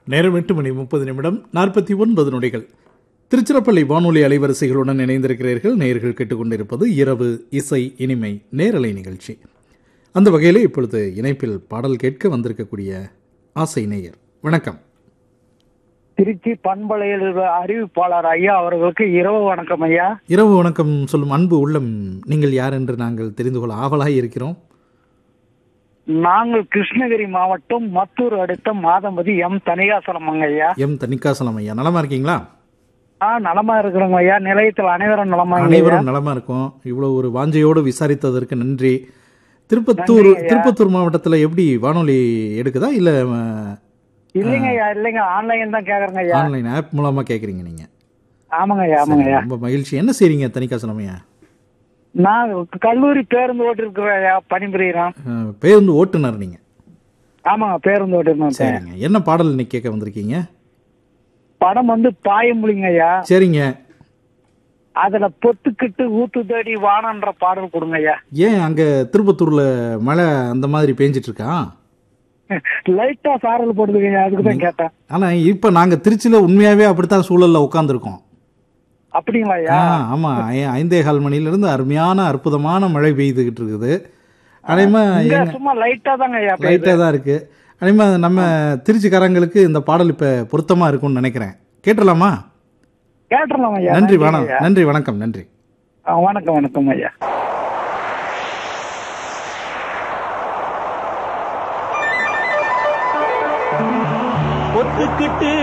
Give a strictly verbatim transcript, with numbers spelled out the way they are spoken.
நேரம் எட்டு மணி முப்பது நிமிடம் நாற்பத்தி ஒன்பது நொடிகள். திருச்சிராப்பள்ளி வானொலி அலைவரிசைகளுடன் இணைந்திருக்கிறீர்கள். நேயர்கள் கேட்டுக்கொண்டிருப்பது இரவு இசை இனிமை நேரலை நிகழ்ச்சி. அந்த வகையில் இப்பொழுது இணைப்பில் பாடல் கேட்க வந்திருக்கக்கூடிய ஆசை நேயர், வணக்கம். திருச்சி பண்பலையில் அறிவிப்பாளர் ஐயா அவர்களுக்கு இரவு வணக்கம் ஐயா. இரவு வணக்கம் சொல்லும் அன்பு உள்ளம், நீங்கள் யார் என்று நாங்கள் தெரிந்து கொள்ள ஆவலாக இருக்கிறோம். நாங்கள் கிருஷ்ணகிரி மாவட்டம் மத்தூர் அடுத்த மாதம்பதி எம் தனிகாசலம் ஐயா. எம் தனிகாசலம் ஐயா, நலமா இருக்கீங்களா? ஆ, நலமா இருக்கிறோம் ஐயா. நிலையத்தில் அனைவரும் நலமா? அனைவரும் நலமா இருக்கும். இவ்வளவு ஒரு வாஞ்சையோடு விசாரித்ததற்கு நன்றி. திருப்பத்தூர் திருப்பத்தூர் மாவட்டத்தில் எப்படி வானொலி எடுக்குதா இல்ல? இல்லைங்க ஐயா, இல்லைங்க, ஆன்லைன் தான் கேக்குறேங்க ஐயா. ஆன்லைன் ஆப் மூலமா கேக்குறீங்க நீங்க? ஆமாங்க ஐயா, ஆமாங்க ஐயா. ரொம்ப மகிழ்ச்சி. என்ன செய்றீங்க தனிகாசலம் ஐயா? நான் கல்லூரி பேருந்து ஓட்டு இருக்கிறேன் ஐயா, பணிபுரிகிறேன். பேருந்து ஓட்டுநர் நீங்க? ஆமாங்க, பேருந்து ஓட்டுநர். சரிங்க. என்ன பாடல் இன்னைக்கு கேட்க வந்திருக்கீங்க? படம் வந்து பாயமொழிங்க ஐயா. சரிங்க. அதுல பொத்துக்கிட்டு ஊத்து தேடி வானன்ற பாடல் கொடுங்க ஐயா. ஏன் அங்க திருப்பத்தூர்ல மழை அந்த மாதிரி பெஞ்சிட்டு இருக்கா? லைட்டா சாரல் போடுதுங்க, அதுக்குதான் கேட்டேன். ஆனா இப்ப நாங்க திருச்சியில உண்மையாவே அப்படித்தான் சூழல்ல உட்கார்ந்துருக்கோம். அப்படிங்களா ஐயா? ஆமா, ஐந்தே கால் மணில இருந்து அருமையான அற்புதமான மழை பெய்துகிட்டு இருக்குது. அதேமா சும்மா லைட்டா தாங்க ஐயா, லைட்டா தான் இருக்கு. அதேமா நம்ம திருச்சிக்காரங்களுக்கு இந்த பாடல் இப்ப பொருத்தமா இருக்கும்னு நினைக்கிறேன். கேட்டலாமா? கேட்டலாம் ஐயா. நன்றி வணக்கம். நன்றி வணக்கம். நன்றி வணக்கம். வணக்கம் ஐயா. ஒத்துக்கிட்டு